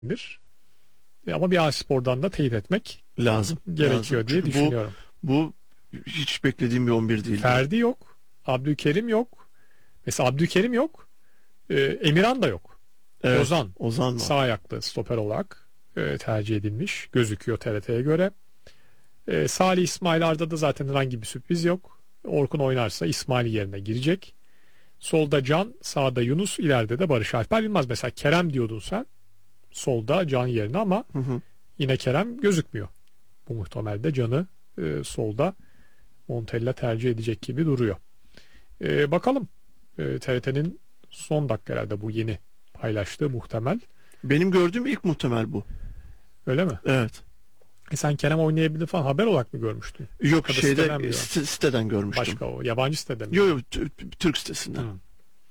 Ama bir A-Spor'dan da teyit etmek Lazım. gerekiyor diye Çünkü düşünüyorum. bu hiç beklediğim bir 11 değildi. Ferdi yok. Abdülkerim yok. Mesela Abdülkerim yok. Emirhan da yok. Evet, Ozan. Ozan Sağ var. ayaklı stoper olarak tercih edilmiş. Gözüküyor TRT'ye göre. Salih İsmail Arda'da zaten herhangi bir sürpriz yok. Orkun oynarsa İsmail yerine girecek. Solda Can, sağda Yunus, ileride de Barış Alper Yılmaz. Mesela Kerem diyordun sen. Solda Can yerine ama Hı hı. yine Kerem gözükmüyor. Bu muhtemelde Can'ı solda Montella tercih edecek gibi duruyor. Bakalım. TRT'nin son dakika herhalde bu yeni paylaştığı muhtemel. Benim gördüğüm ilk muhtemel bu. Öyle mi? Evet. Sen Kerem oynayabilir falan haber olarak mı görmüştün? Yok, Ya da siteden mi şeyde gördün? siteden görmüştüm. Başka o. Yabancı siteden mi? Yok yok, Türk sitesinden. Hı.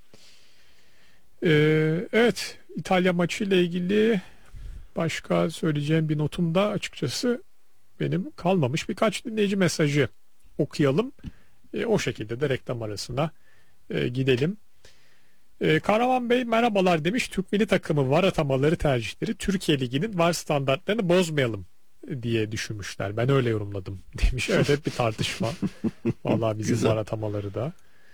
Evet. İtalya maçı ile ilgili başka söyleyeceğim bir notum da açıkçası benim kalmamış. Birkaç dinleyici mesajı okuyalım. O şekilde de reklam arasına gidelim. Karavan Bey merhabalar demiş. Türk milli takımı VAR atamaları tercihleri Türkiye Ligi'nin VAR standartlarını bozmayalım diye düşünmüşler. Ben öyle yorumladım demiş. Evet, hep bir tartışma. Vallahi bizim Güzel. VAR atamaları da.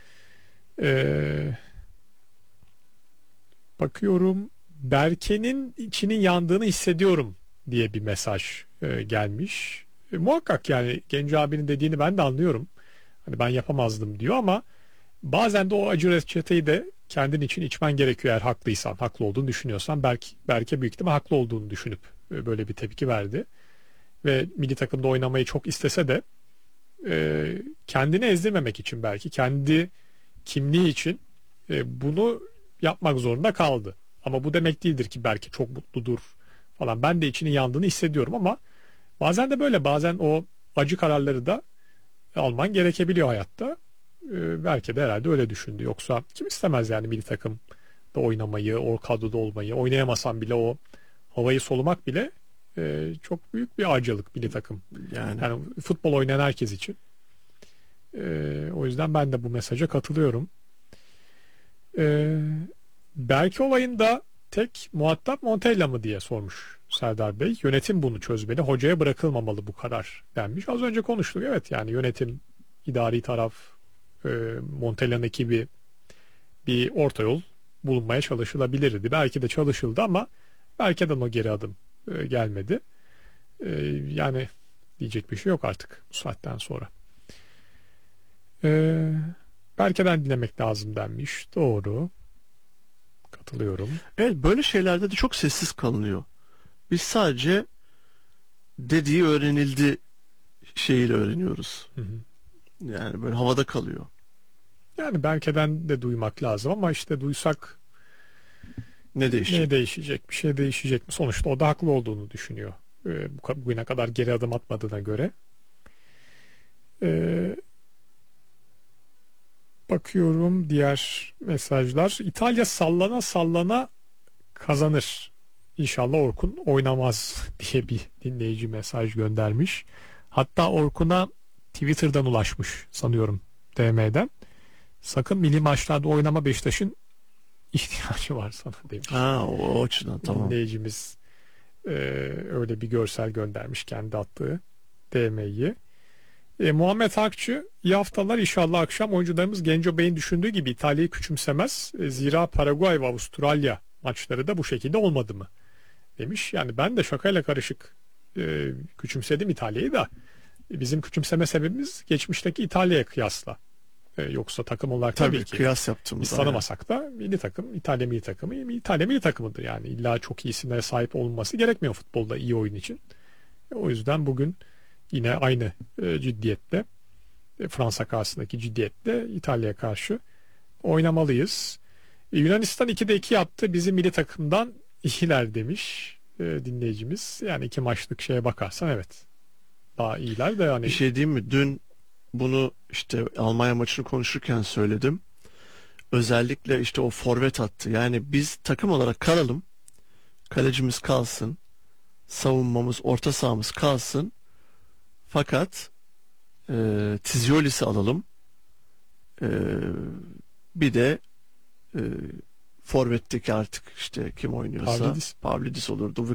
Bakıyorum. Berke'nin içinin yandığını hissediyorum diye bir mesaj gelmiş. Muhakkak yani Genco abinin dediğini ben de anlıyorum. Hani ben yapamazdım diyor ama bazen de o acı reçeteyi de kendin için içmen gerekiyor eğer haklıysan, haklı olduğunu düşünüyorsan. Berke büyük ihtimal haklı olduğunu düşünüp böyle bir tepki verdi. Ve milli takımda oynamayı çok istese de kendini ezdirmemek için belki kendi kimliği için bunu yapmak zorunda kaldı. Ama bu demek değildir ki belki çok mutludur falan. Ben de içinin yandığını hissediyorum ama bazen de böyle, bazen o acı kararları da alman gerekebiliyor hayatta. Belki de herhalde öyle düşündü. Yoksa kim istemez yani milli takımda oynamayı, o kadroda olmayı, oynayamasam bile o havayı solumak bile çok büyük bir acılık milli takım. Yani Yani futbol oynayan herkes için. O yüzden ben de bu mesaja katılıyorum. Ee, Belki olayında tek muhatap Montella mı diye sormuş Serdar Bey. Yönetim bunu çözmeli. Hocaya bırakılmamalı bu karar denmiş. Az önce konuştuk. Evet yani yönetim, idari taraf, e, Montella'nın ekibi bir orta yol bulunmaya çalışılabilirdi. Belki de çalışıldı ama belki de o geri adım gelmedi. Yani diyecek bir şey yok artık bu saatten sonra. E, Berke'den dinlemek lazım denmiş. Doğru. Katılıyorum. evet, böyle şeylerde de çok sessiz kalınıyor. Biz sadece dediği öğrenildi şeyiyle öğreniyoruz. Hı hı. Yani böyle havada kalıyor. Yani Berke'den de duymak lazım ama işte duysak Ne ne değişecek? değişecek? Bir şey değişecek mi? Sonuçta o da haklı olduğunu düşünüyor. Bugüne kadar geri adım atmadığına göre. Ee, Bakıyorum diğer mesajlar. İtalya sallana sallana kazanır. İnşallah Orkun oynamaz diye bir dinleyici mesaj göndermiş. Hatta Orkun'a Twitter'dan ulaşmış sanıyorum, DM'den. Sakın milli maçlarda oynama, Beşiktaş'ın ihtiyacı var sana demiş. O açıdan tamam. Dinleyicimiz e, öyle bir görsel göndermiş kendi attığı DM'yi. Muhammed Akçı, iyi haftalar, inşallah akşam oyuncularımız Genco Bey'in düşündüğü gibi İtalya'yı küçümsemez. Zira Paraguay ve Avustralya maçları da bu şekilde olmadı mı demiş. Yani ben de şakayla karışık küçümsedim İtalya'yı da. Bizim küçümseme sebebimiz geçmişteki İtalya'ya kıyasla. Yoksa takım olarak tabii Tabii ki kıyas biz yaptığımızda yani. tanımasak da milli takım, İtalya milli takımı İtalya milli takımıdır yani. İlla çok iyi isimlere sahip olunması gerekmiyor futbolda iyi oyun için. O yüzden bugün yine aynı ciddiyetle, Fransa karşısındaki ciddiyetle İtalya'ya karşı oynamalıyız. Yunanistan 2'de 2 yaptı. Bizim milli takımdan iyiler demiş dinleyicimiz. Yani iki maçlık şeye bakarsan evet. Daha iyiler de Bir yani. şey diyeyim mi? Dün bunu işte Almanya maçını konuşurken söyledim. Özellikle işte o forvet attı. Yani biz takım olarak kalalım. Kalecimiz kalsın. Savunmamız, orta sahamız kalsın. Fakat Tiziolis'i alalım. E, Bir de e, Forvet'teki artık işte kim oynuyorsa Pavlidis. Pavlidis olur,